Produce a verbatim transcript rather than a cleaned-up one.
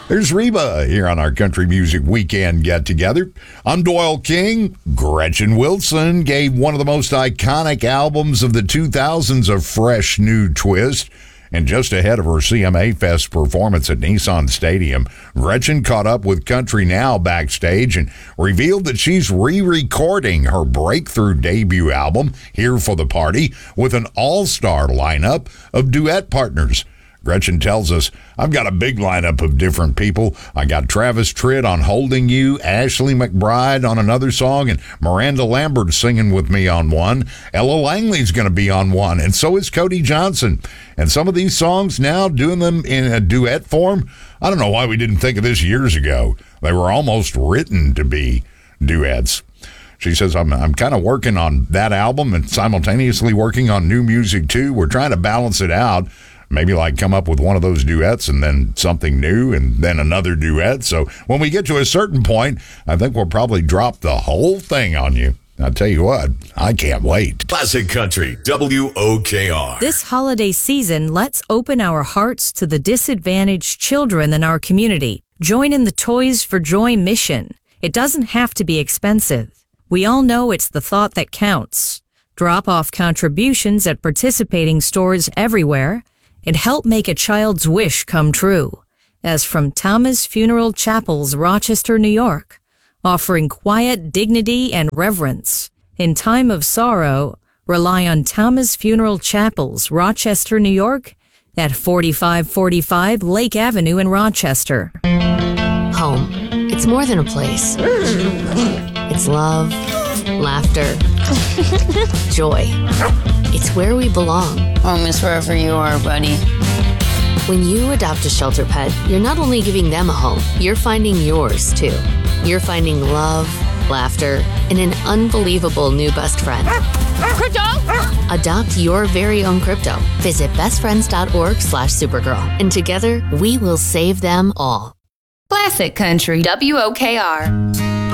There's Reba here on our Country Music Weekend get-together. I'm Doyle King. Gretchen Wilson gave one of the most iconic albums of the two thousands a fresh new twist. And just ahead of her C M A Fest performance at Nissan Stadium, Gretchen caught up with Country Now backstage and revealed that she's re-recording her breakthrough debut album, Here for the Party, with an all-star lineup of duet partners. Gretchen tells us, I've got a big lineup of different people. I got Travis Tritt on Holding You, Ashley McBryde on another song, and Miranda Lambert singing with me on one. Ella Langley's going to be on one, and so is Cody Johnson. And some of these songs now, doing them in a duet form, I don't know why we didn't think of this years ago. They were almost written to be duets. She says, I'm, I'm kind of working on that album and simultaneously working on new music, too. We're trying to balance it out. Maybe like come up with one of those duets and then something new and then another duet. So when we get to a certain point, I think we'll probably drop the whole thing on you. I'll tell you what, I can't wait. Classic Country, W O K R. This holiday season, let's open our hearts to the disadvantaged children in our community. Join in the Toys for Joy mission. It doesn't have to be expensive. We all know it's the thought that counts. Drop off contributions at participating stores everywhere and help make a child's wish come true. As from Thomas Funeral Chapels, Rochester, New York, offering quiet dignity and reverence. In time of sorrow, rely on Thomas Funeral Chapels, Rochester, New York, at forty-five forty-five Lake Avenue in Rochester. Home. It's more than a place. It's love, laughter, joy. It's where we belong. Home is wherever you are, buddy. When you adopt a shelter pet, you're not only giving them a home, you're finding yours, too. You're finding love, laughter, and an unbelievable new best friend. Crypto! Adopt your very own crypto. Visit bestfriends.org slash Supergirl. And together, we will save them all. Classic Country, W O K R.